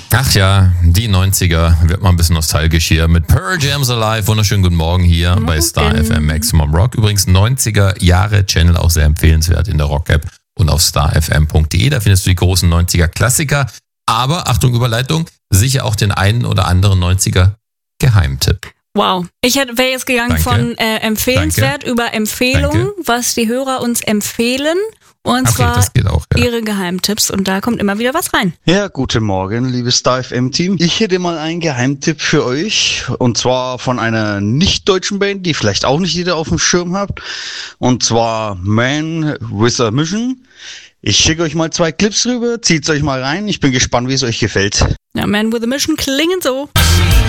Ach ja, die 90er, wird mal ein bisschen nostalgisch hier mit Pearl Jam's Alive. Wunderschönen guten Morgen hier bei Star FM Maximum Rock. Übrigens 90er Jahre Channel auch sehr empfehlenswert in der Rock-App und auf starfm.de. Da findest du die großen 90er Klassiker. Aber, Achtung, Überleitung, sicher auch den einen oder anderen 90er Geheimtipp. Wow, ich wäre jetzt gegangen von empfehlenswert über Empfehlungen, was die Hörer uns empfehlen. Und zwar das geht auch, ihre Geheimtipps. Und da kommt immer wieder was rein. Ja, guten Morgen, liebes Star FM-Team. Ich hätte mal einen Geheimtipp für euch. Und zwar von einer nicht-deutschen Band, die vielleicht auch nicht jeder auf dem Schirm hat. Und zwar Man with a Mission. Ich schicke euch mal 2 Clips rüber, zieht's euch mal rein. Ich bin gespannt, wie es euch gefällt. Ja, Man with a Mission klingen so.